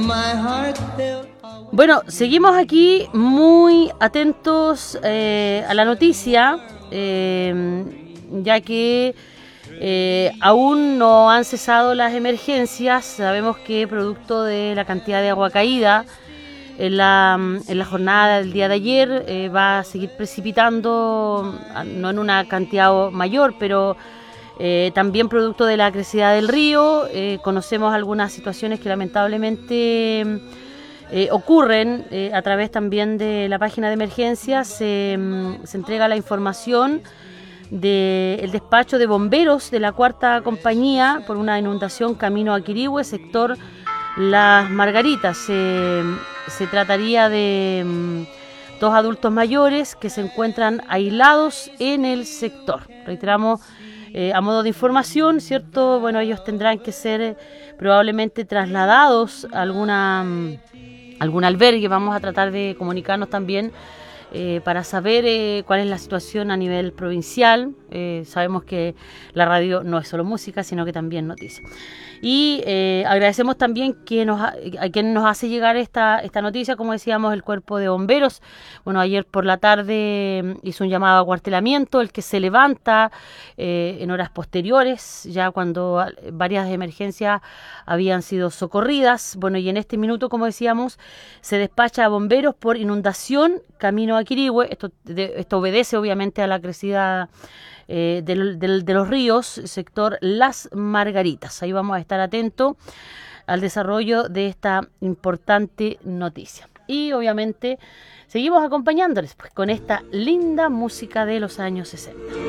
Bueno, seguimos aquí muy atentos a la noticia, ya que aún no han cesado las emergencias. Sabemos que producto de la cantidad de agua caída en la jornada del día de ayer va a seguir precipitando, no en una cantidad mayor, pero también producto de la crecida del río. Conocemos algunas situaciones que lamentablemente ocurren a través también de la página de emergencias. Se entrega la información del despacho de bomberos de la cuarta compañía por una inundación camino a Quirihue, sector Las Margaritas. Se trataría de dos adultos mayores que se encuentran aislados en el sector. Reiteramos, a modo de información, ¿cierto? Bueno, ellos tendrán que ser probablemente trasladados a algún albergue. Vamos a tratar de comunicarnos también para saber cuál es la situación a nivel provincial. Sabemos que la radio no es solo música, sino que también noticias. Y agradecemos también a quien nos hace llegar esta noticia, como decíamos, el cuerpo de bomberos. Bueno, ayer por la tarde hizo un llamado a acuartelamiento, el que se levanta en horas posteriores, ya cuando varias emergencias habían sido socorridas. Bueno, y en este minuto, como decíamos, se despacha a bomberos por inundación camino a Quirihue. Esto obedece obviamente a la crecida de los ríos, sector Las Margaritas. Ahí vamos a estar atentos al desarrollo de esta importante noticia. Y obviamente seguimos acompañándoles pues con esta linda música de los años 60.